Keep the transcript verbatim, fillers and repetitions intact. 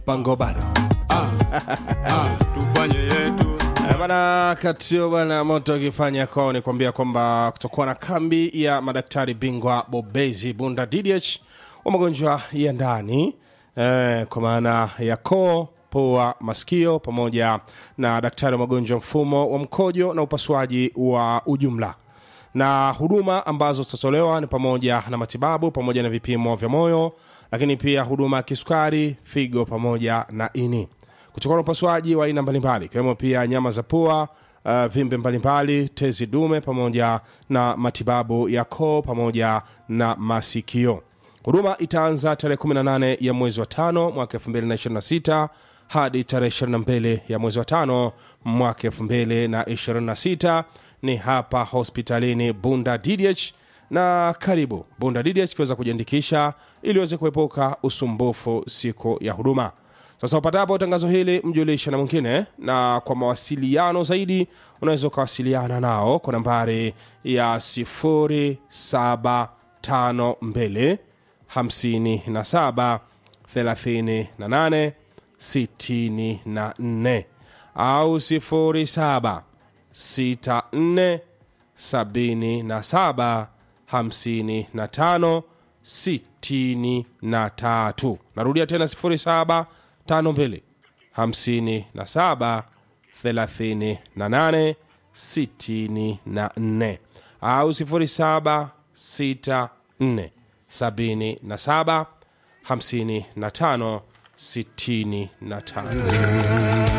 Pango bado. Ah, ah, tufanye yetu. Eh, bana katio bana moto kifanya kwao ni kuambia kwamba kutokuwa na kambi ya madaktari bingwa bobezi Bunda D D H wa magonjwa ya ndani eh, kwa maana ya koo, pua, masikio pamoja na daktari wa magonjwa mfumo wa mkojo na upasuaji wa ujumla. Na huduma ambazo zitatolewa ni pamoja na matibabu pamoja na vipimo vya moyo, lakini pia huduma ya kisukari, figo pamoja na ini. Kuchukua upasuaji wa aina mbalimbali ikiwemo pia nyama za pua, uh, vimbe mbalimbali, tezi dume pamoja na matibabu ya koo pamoja na masikio. Huduma itaanza tarehe kumi na nane ya mwezi wa tano mwaka elfu mbili na ishirini na sita hadi tarehe ishirini na mbili ya mwezi wa tano mwaka elfu mbili na ishirini na sita. Ni hapa hospitalini Bunda D D H, na karibu Bunda D D H kuweza kujiandikisha ili uweze kuepuka usumbufu siku ya huduma. Sasa upatapo tangazo hili mjulisha na mwingine, na kwa mawasiliano zaidi unaweza kuwasiliana nao kwa nambari ya sifuri saba tano mbili hamsini na saba thelathini na nane sitini na nne au sifuri saba sita nne sabini na saba hamsini na tano sitini na tatu. Narudia tena sifuri saba tano mbili hamsini na saba thelathini na nane sitini na nne au sifuri saba sita nne sabini na saba hamsini na tano sitini na tano.